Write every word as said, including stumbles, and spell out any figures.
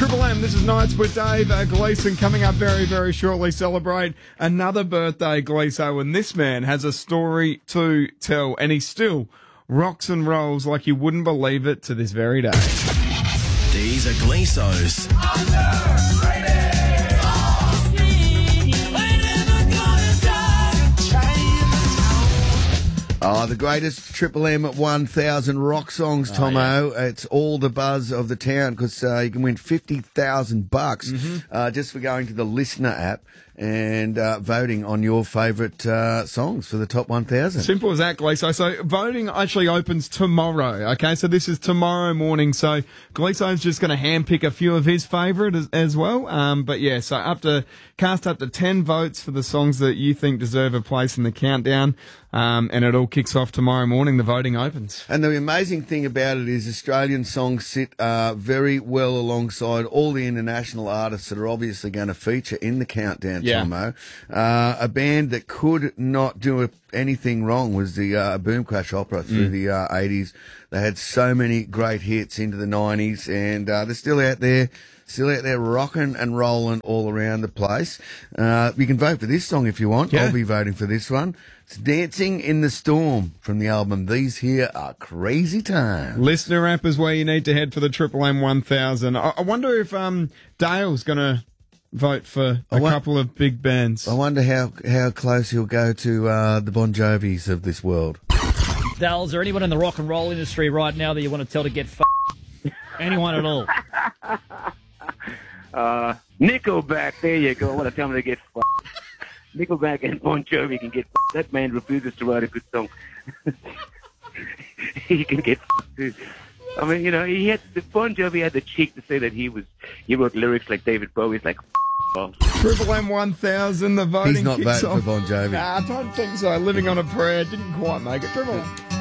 Triple M, this is Nights with Dave uh, Gleeson coming up very, very shortly. Celebrate another birthday, Gleeso, and this man has a story to tell, and he still rocks and rolls like you wouldn't believe it to this very day. These are Gleeso's Oh, the greatest Triple M one thousand rock songs, Tomo. Oh, yeah. It's all the buzz of the town because uh, you can win fifty thousand bucks Mm-hmm. uh, just for going to the Listener app and uh, voting on your favourite uh, songs for the top one thousand. Simple as that, Gleeso. So voting actually opens tomorrow, okay? So this is tomorrow morning. So Gleeso's just going to handpick a few of his favourite as, as well. Um, but yeah, so up to cast up to ten votes for the songs that you think deserve a place in the countdown. Um, and it all kicks off tomorrow morning. The voting opens. And the amazing thing about it is Australian songs sit uh, very well alongside all the international artists that are obviously going to feature in the countdown, Yeah. Tomo. Uh, a band that could not do anything wrong was the uh, Boom Crash Opera through Mm. the uh, eighties. They had so many great hits into the nineties, and uh, they're still out there. Still out there rocking and rolling all around the place. Uh, you can vote for this song if you want. Yeah. I'll be voting for this one. It's Dancing in the Storm from the album These Here Are Crazy Times. Listener app is where you need to head for the Triple M one thousand. I, I wonder if um, Dale's going to vote for a wa- couple of big bands. I wonder how, how close he'll go to uh, the Bon Jovis of this world. Dale, is there anyone in the rock and roll industry right now that you want to tell to get f***ed? Anyone at all? Uh, Nickelback, there you go. I want to tell him to get f***ed. Nickelback and Bon Jovi can get f***ed. That man refuses to write a good song. He can get f***ed too. I mean, you know, he had the Bon Jovi had the cheek to say that he was he wrote lyrics like David Bowie's, like f*** off. Triple M one thousand, the voting He's not kicks voting off. for Bon Jovi. Nah, I don't think so. Living on a prayer didn't quite make it. Triple M.